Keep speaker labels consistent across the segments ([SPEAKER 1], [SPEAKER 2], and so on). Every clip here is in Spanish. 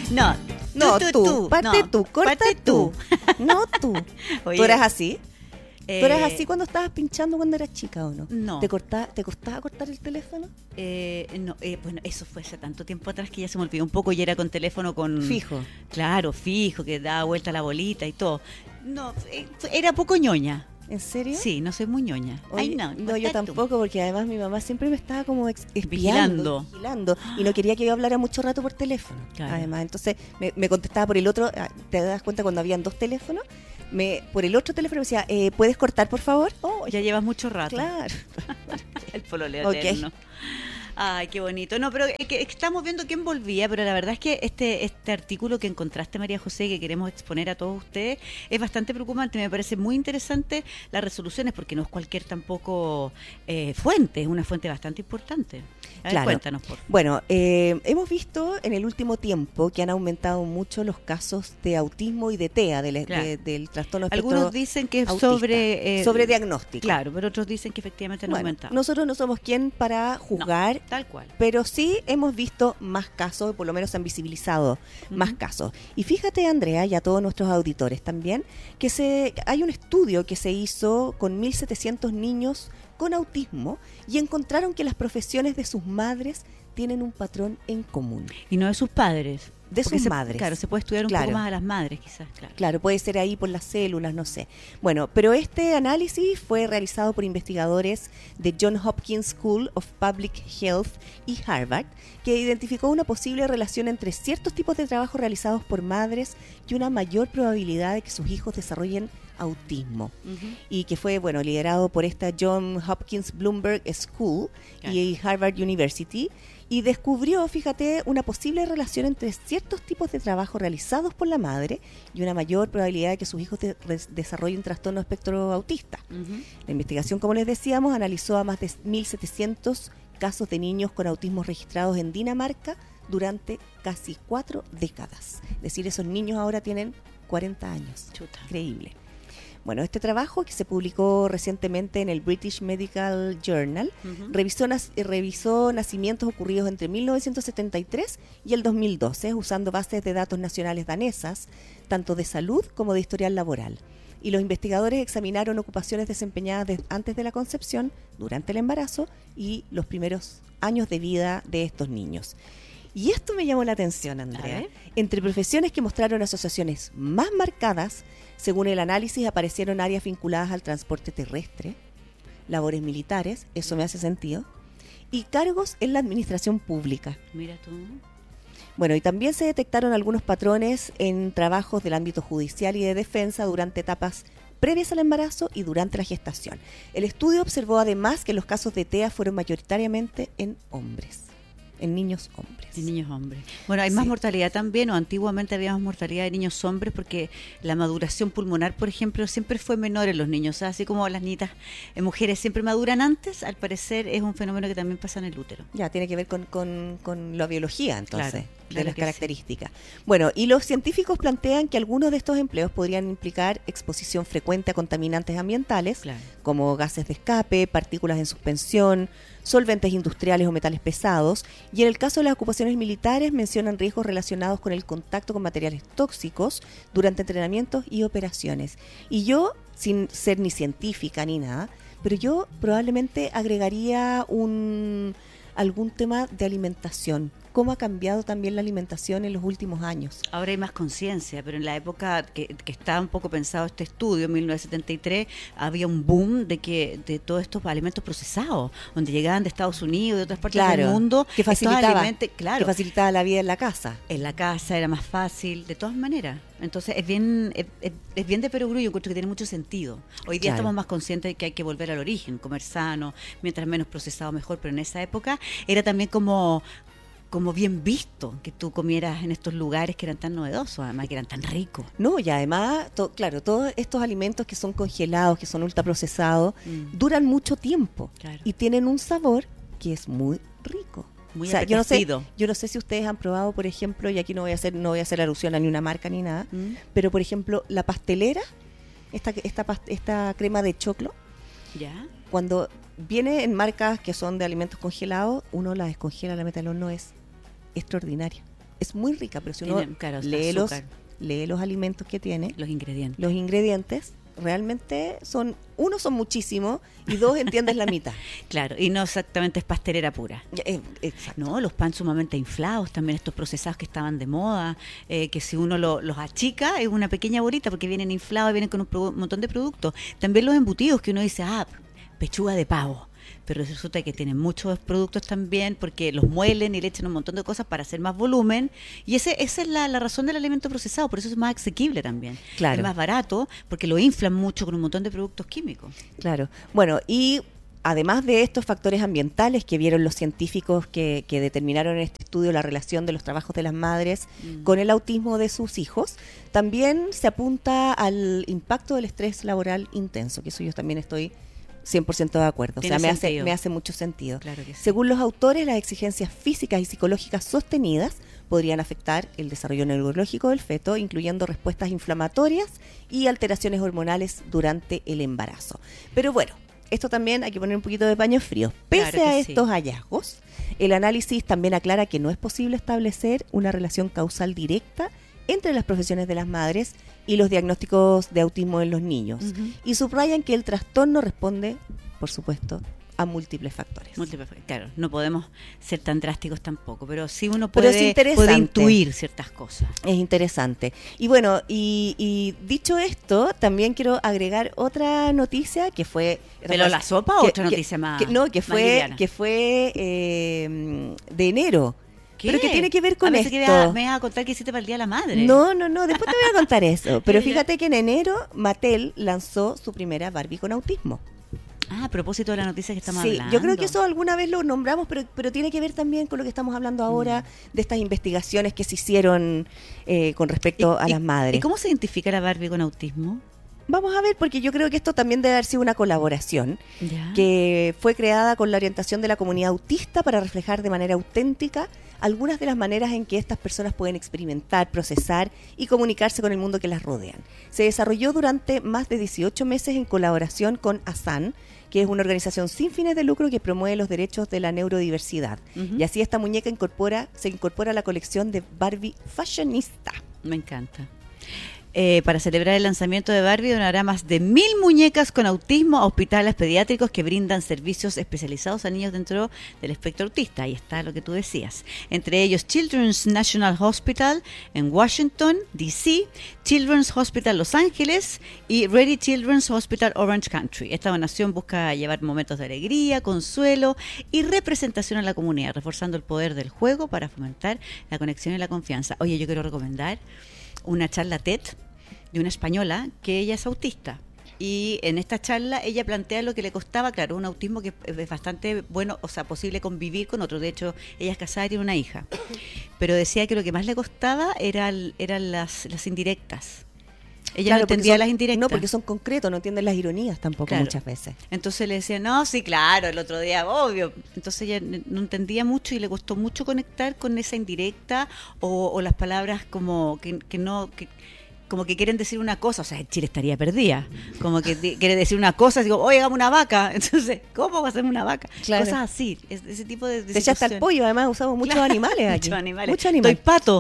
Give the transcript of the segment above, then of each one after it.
[SPEAKER 1] No,
[SPEAKER 2] No, tú. Parte
[SPEAKER 1] no,
[SPEAKER 2] tú, corta
[SPEAKER 1] parte
[SPEAKER 2] tú. No tú.
[SPEAKER 1] Oye,
[SPEAKER 2] ¿Tú eras así? ¿Tú eras
[SPEAKER 1] eh,
[SPEAKER 2] así cuando estabas pinchando cuando eras chica o no?
[SPEAKER 1] No.
[SPEAKER 2] ¿Te costaba cortar el teléfono?
[SPEAKER 1] No, bueno, eso fue hace tanto tiempo atrás que ya se me olvidó un poco y era con teléfono con...
[SPEAKER 2] Fijo.
[SPEAKER 1] Claro, fijo, que daba vuelta la bolita y todo. No, era poco ñoña.
[SPEAKER 2] ¿En serio?
[SPEAKER 1] Sí, no soy muy ñoña.
[SPEAKER 2] Oye,
[SPEAKER 1] Ay, no,
[SPEAKER 2] yo
[SPEAKER 1] corta tú.
[SPEAKER 2] tampoco, porque además mi mamá siempre me estaba como
[SPEAKER 1] Vigilando.
[SPEAKER 2] vigilando, y no quería que yo hablara mucho rato por teléfono.
[SPEAKER 1] Claro.
[SPEAKER 2] Además, entonces me contestaba por el otro, ¿te das cuenta cuando habían dos teléfonos? Por el otro teléfono me decía, ¿puedes cortar, por favor?
[SPEAKER 1] Oh, ya llevas mucho rato.
[SPEAKER 2] Claro.
[SPEAKER 1] El pololeo
[SPEAKER 2] Ok.
[SPEAKER 1] eterno. Ay, qué bonito. No, pero es que estamos viendo quién volvía, pero la verdad es que este artículo que encontraste, María José, que queremos exponer a todos ustedes, es bastante preocupante. Me parece muy interesante las resoluciones, porque no es cualquier tampoco fuente, es una fuente bastante importante. A ver,
[SPEAKER 2] Claro.
[SPEAKER 1] cuéntanos, por favor.
[SPEAKER 2] Bueno, hemos visto en el último tiempo que han aumentado mucho los casos de autismo y de TEA,
[SPEAKER 1] Claro.
[SPEAKER 2] del trastorno espectro
[SPEAKER 1] Algunos dicen que es
[SPEAKER 2] autista,
[SPEAKER 1] sobre...
[SPEAKER 2] sobre diagnóstico.
[SPEAKER 1] Claro, pero otros dicen que efectivamente han
[SPEAKER 2] Bueno,
[SPEAKER 1] aumentado.
[SPEAKER 2] nosotros no somos quien para juzgar,
[SPEAKER 1] Tal cual.
[SPEAKER 2] pero sí hemos visto más casos, por lo menos se han visibilizado más
[SPEAKER 1] Ujú.
[SPEAKER 2] casos. Y fíjate, Andrea, y a todos nuestros auditores también, que hay un estudio que se hizo con 1.700 niños con autismo y encontraron que las profesiones de sus madres tienen un patrón en común.
[SPEAKER 1] Y no de sus padres.
[SPEAKER 2] De
[SPEAKER 1] Porque
[SPEAKER 2] sus madres.
[SPEAKER 1] Claro, se puede estudiar un
[SPEAKER 2] Claro.
[SPEAKER 1] poco más a las madres, quizás, claro.
[SPEAKER 2] Claro, puede ser ahí por las células, no sé. Bueno, pero este análisis fue realizado por investigadores de Johns Hopkins School of Public Health y Harvard, que identificó una posible relación entre ciertos tipos de trabajo realizados por madres y una mayor probabilidad de que sus hijos desarrollen autismo. Y que fue, bueno, liderado por esta Johns Hopkins Bloomberg School y Harvard University, y descubrió, fíjate, una posible relación entre ciertos tipos de trabajo realizados por la madre y una mayor probabilidad de que sus hijos desarrollen trastorno espectro autista.
[SPEAKER 1] Ujú.
[SPEAKER 2] La investigación, como les decíamos, analizó a más de 1.700 casos de niños con autismo registrados en Dinamarca durante casi 4 décadas. Es decir, esos niños ahora tienen 40 años.
[SPEAKER 1] Chuta.
[SPEAKER 2] Increíble. Bueno, este trabajo, que se publicó recientemente en el British Medical Journal,
[SPEAKER 1] Ujú.
[SPEAKER 2] revisó nacimientos ocurridos entre 1973 y el 2012, usando bases de datos nacionales danesas, tanto de salud como de historial laboral. Y los investigadores examinaron ocupaciones desempeñadas antes de la concepción, durante el embarazo y los primeros años de vida de estos niños. Y esto me llamó la atención,
[SPEAKER 1] A
[SPEAKER 2] Andrea.
[SPEAKER 1] ver.
[SPEAKER 2] Entre profesiones que mostraron asociaciones más marcadas, según el análisis, aparecieron áreas vinculadas al transporte terrestre, labores militares, eso me hace sentido, y cargos en la administración pública.
[SPEAKER 1] Mira tú.
[SPEAKER 2] Bueno, y también se detectaron algunos patrones en trabajos del ámbito judicial y de defensa durante etapas previas al embarazo y durante la gestación. El estudio observó además que los casos de TEA fueron mayoritariamente en hombres, en niños hombres.
[SPEAKER 1] De niños hombres. Bueno, hay más
[SPEAKER 2] Sí.
[SPEAKER 1] mortalidad también, o antiguamente había más mortalidad de niños hombres porque la maduración pulmonar, por ejemplo, siempre fue menor en los niños. O sea, así como las niñas mujeres siempre maduran antes, al parecer es un fenómeno que también pasa en el útero.
[SPEAKER 2] Ya, tiene que ver con la biología, entonces,
[SPEAKER 1] Claro,
[SPEAKER 2] de
[SPEAKER 1] claro
[SPEAKER 2] las
[SPEAKER 1] que
[SPEAKER 2] características. Bueno, y los científicos plantean que algunos de estos empleos podrían implicar exposición frecuente a contaminantes ambientales,
[SPEAKER 1] Claro.
[SPEAKER 2] como gases de escape, partículas en suspensión, solventes industriales o metales pesados, y en el caso de las ocupaciones militares mencionan riesgos relacionados con el contacto con materiales tóxicos durante entrenamientos y operaciones. Y yo, sin ser ni científica ni nada, pero yo probablemente agregaría algún tema de alimentación. ¿Cómo ha cambiado también la alimentación en los últimos años?
[SPEAKER 1] Ahora hay más conciencia, pero en la época que estaba un poco pensado este estudio, en 1973, había un boom de todos estos alimentos procesados, donde llegaban de Estados Unidos, de otras partes del mundo,
[SPEAKER 2] que
[SPEAKER 1] estos
[SPEAKER 2] facilitaba,
[SPEAKER 1] alimentos, claro,
[SPEAKER 2] que facilitaba la vida en la casa.
[SPEAKER 1] en la casa era más fácil, de todas maneras. Entonces es bien de perogrullo, yo encuentro que tiene mucho sentido. Hoy día
[SPEAKER 2] Claro.
[SPEAKER 1] estamos más conscientes de que hay que volver al origen, comer sano, mientras menos procesado mejor, pero en esa época era también como bien visto que tú comieras en estos lugares que eran tan novedosos, además que eran tan ricos.
[SPEAKER 2] No, y además, claro, todos estos alimentos que son congelados, que son ultraprocesados, duran mucho tiempo
[SPEAKER 1] Claro.
[SPEAKER 2] y tienen un sabor que es muy rico.
[SPEAKER 1] Muy
[SPEAKER 2] yo no sé,
[SPEAKER 1] apetecido.
[SPEAKER 2] yo no sé si ustedes han probado, por ejemplo, y aquí no voy a hacer alusión a ni una marca ni nada, pero por ejemplo, la pastelera, esta crema de choclo,
[SPEAKER 1] ¿Ya?
[SPEAKER 2] cuando viene en marcas que son de alimentos congelados, uno la descongela, la mete al horno, es extraordinario. es muy rica, pero si uno
[SPEAKER 1] Claro,
[SPEAKER 2] lee los alimentos que tiene,
[SPEAKER 1] los
[SPEAKER 2] ingredientes realmente son muchísimos y dos entiendes la mitad.
[SPEAKER 1] Claro, y no exactamente es pastelera pura.
[SPEAKER 2] Exacto.
[SPEAKER 1] No, los pan sumamente inflados, también estos procesados que estaban de moda, que si uno los achica es una pequeña bolita porque vienen inflados y vienen con un montón de productos. También los embutidos que uno dice, pechuga de pavo. Pero resulta que tienen muchos productos también porque los muelen y le echan un montón de cosas para hacer más volumen. Y esa es la razón del alimento procesado, por eso es más asequible también.
[SPEAKER 2] Claro.
[SPEAKER 1] Es más barato porque lo inflan mucho con un montón de productos químicos.
[SPEAKER 2] Claro. Bueno, y además de estos factores ambientales que vieron los científicos que determinaron en este estudio la relación de los trabajos de las madres con el autismo de sus hijos, también se apunta al impacto del estrés laboral intenso, que eso yo también estoy 100% de acuerdo. O sea, me hace mucho sentido.
[SPEAKER 1] Claro que sí.
[SPEAKER 2] Según los autores, las exigencias físicas y psicológicas sostenidas podrían afectar el desarrollo neurológico del feto, incluyendo respuestas inflamatorias y alteraciones hormonales durante el embarazo. Pero bueno, esto también hay que poner un poquito de paño frío. Pese a estos hallazgos, el análisis también aclara que no es posible establecer una relación causal directa entre las profesiones de las madres y los diagnósticos de autismo en los niños. Y subrayan que el trastorno responde, por supuesto, a múltiples factores.
[SPEAKER 1] Claro, no podemos ser tan drásticos tampoco, pero sí uno puede intuir ciertas cosas.
[SPEAKER 2] Es interesante. Y bueno, y dicho esto, también quiero agregar otra noticia que fue...
[SPEAKER 1] ¿Pero la sopa o otra noticia más?
[SPEAKER 2] Que fue de enero.
[SPEAKER 1] ¿Qué?
[SPEAKER 2] Pero que tiene que ver con esto.
[SPEAKER 1] Me vas a contar que hiciste para el Día de la Madre.
[SPEAKER 2] No, después te voy a contar eso. Pero fíjate que en enero Mattel lanzó su primera Barbie con autismo.
[SPEAKER 1] A propósito de la noticia que estamos hablando.
[SPEAKER 2] Sí, yo creo que eso alguna vez lo nombramos, pero tiene que ver también con lo que estamos hablando ahora, de estas investigaciones que se hicieron con respecto a las madres.
[SPEAKER 1] ¿Y cómo se identifica la Barbie con autismo?
[SPEAKER 2] Vamos a ver, porque yo creo que esto también debe haber sido una colaboración que fue creada con la orientación de la comunidad autista para reflejar de manera auténtica algunas de las maneras en que estas personas pueden experimentar, procesar y comunicarse con el mundo que las rodean. Se desarrolló durante más de 18 meses en colaboración con ASAN, que es una organización sin fines de lucro que promueve los derechos de la neurodiversidad. Y así esta muñeca se incorpora a la colección de Barbie Fashionista.
[SPEAKER 1] Me encanta. Para celebrar el lanzamiento de Barbie, donará más de 1.000 muñecas con autismo a hospitales pediátricos que brindan servicios especializados a niños dentro del espectro autista. Ahí está lo que tú decías. Entre ellos Children's National Hospital en Washington, D.C., Children's Hospital Los Ángeles y Ready Children's Hospital Orange Country. Esta donación busca llevar momentos de alegría, consuelo y representación a la comunidad, reforzando el poder del juego para fomentar la conexión y la confianza. Oye, yo quiero recomendar una charla TED de una española que ella es autista y en esta charla ella plantea lo que le costaba, claro, un autismo que es bastante bueno, o sea, posible convivir con otro. De hecho, ella es casada y tiene una hija, pero decía que lo que más le costaba eran las indirectas. Ella no entendía las indirectas.
[SPEAKER 2] No, porque son concretos, no entienden las ironías tampoco muchas veces.
[SPEAKER 1] Entonces le decía, no, sí, claro, el otro día, obvio. Entonces ella no entendía mucho y le costó mucho conectar con esa indirecta o las palabras como que no... como que quieren decir una cosa, o sea, Chile estaría perdida, como que quiere decir una cosa, digo, oye, hagamos una vaca, entonces, ¿cómo hacemos una vaca?
[SPEAKER 2] Claro.
[SPEAKER 1] Cosas así, ese tipo de
[SPEAKER 2] te echaste al pollo, además usamos muchos animales aquí.
[SPEAKER 1] Muchos animales.
[SPEAKER 2] Estoy
[SPEAKER 1] pato,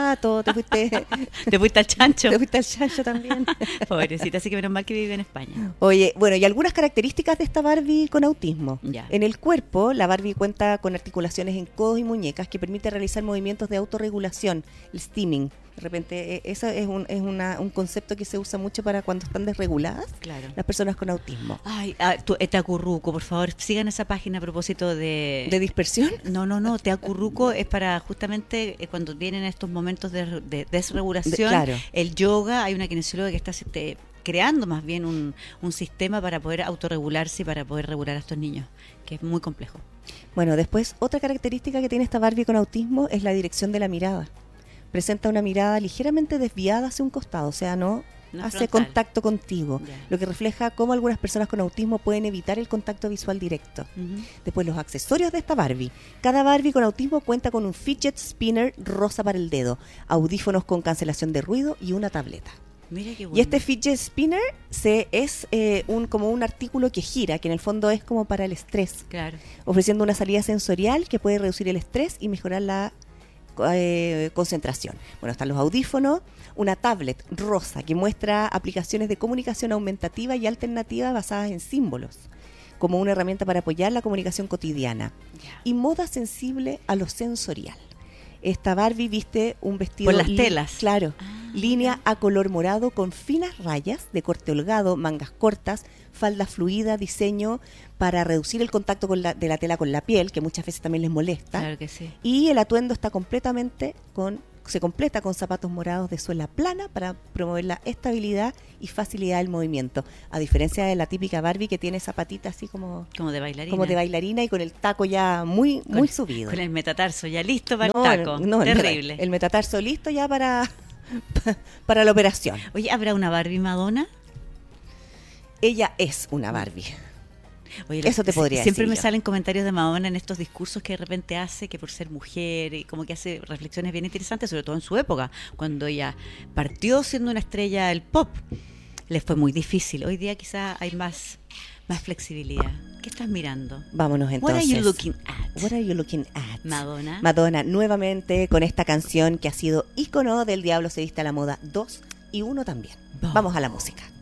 [SPEAKER 2] te fuiste...
[SPEAKER 1] te fuiste al chancho.
[SPEAKER 2] Te fuiste al chancho también.
[SPEAKER 1] Pobrecita, así que menos mal que vive en España.
[SPEAKER 2] Oye, bueno, y algunas características de esta Barbie con autismo.
[SPEAKER 1] Ya.
[SPEAKER 2] En el cuerpo, la Barbie cuenta con articulaciones en codos y muñecas que permite realizar movimientos de autorregulación, el steaming. De repente, eso es un concepto que se usa mucho para cuando están desreguladas las personas con autismo.
[SPEAKER 1] Ay, Te Acurruco, por favor, sigan esa página a propósito de...
[SPEAKER 2] ¿De dispersión?
[SPEAKER 1] No, Te Acurruco es para justamente cuando vienen estos momentos de desregulación.
[SPEAKER 2] Claro.
[SPEAKER 1] El yoga, hay una kinesióloga que está creando más bien un sistema para poder autorregularse y para poder regular a estos niños, que es muy complejo.
[SPEAKER 2] Bueno, después, otra característica que tiene esta Barbie con autismo es la dirección de la mirada. Presenta una mirada ligeramente desviada hacia un costado, o sea, no hace
[SPEAKER 1] frontal.
[SPEAKER 2] Contacto contigo, lo que refleja cómo algunas personas con autismo pueden evitar el contacto visual directo. Después, los accesorios de esta Barbie. Cada Barbie con autismo cuenta con un fidget spinner rosa para el dedo, audífonos con cancelación de ruido y una tableta.
[SPEAKER 1] Mira qué bueno.
[SPEAKER 2] Y este fidget spinner es como un artículo que gira, que en el fondo es como para el estrés,
[SPEAKER 1] claro,
[SPEAKER 2] ofreciendo una salida sensorial que puede reducir el estrés y mejorar la concentración. Bueno, están los audífonos, una tablet rosa que muestra aplicaciones de comunicación aumentativa y alternativa basadas en símbolos, como una herramienta para apoyar la comunicación cotidiana. Y moda sensible a lo sensorial. Esta Barbie viste un vestido...
[SPEAKER 1] Por las telas.
[SPEAKER 2] Claro. Línea a color morado con finas rayas de corte holgado, mangas cortas, falda fluida, diseño para reducir el contacto de la tela con la piel, que muchas veces también les molesta.
[SPEAKER 1] Claro que sí.
[SPEAKER 2] Y el atuendo está se completa con zapatos morados de suela plana para promover la estabilidad y facilidad del movimiento. A diferencia de la típica Barbie que tiene zapatitas así como
[SPEAKER 1] de bailarina.
[SPEAKER 2] Como de bailarina y con el taco ya muy subido.
[SPEAKER 1] Con el metatarso ya listo para el taco. Terrible.
[SPEAKER 2] El metatarso listo ya para la operación.
[SPEAKER 1] Oye, ¿habrá una Barbie Madonna?
[SPEAKER 2] Ella es una Barbie.
[SPEAKER 1] Oye,
[SPEAKER 2] eso te podría
[SPEAKER 1] siempre
[SPEAKER 2] decir
[SPEAKER 1] me
[SPEAKER 2] yo.
[SPEAKER 1] salen comentarios de Madonna en estos discursos que de repente hace, que por ser mujer, y como que hace reflexiones bien interesantes, sobre todo en su época, cuando ella partió siendo una estrella del pop. Les fue muy difícil. Hoy día quizá hay más flexibilidad. ¿Qué estás mirando?
[SPEAKER 2] Vámonos entonces.
[SPEAKER 1] What are you looking at?
[SPEAKER 2] What are you looking at?
[SPEAKER 1] Madonna.
[SPEAKER 2] Madonna, nuevamente con esta canción que ha sido ícono del Diablo se viste a la moda 2 y 1 también. Vamos a la música.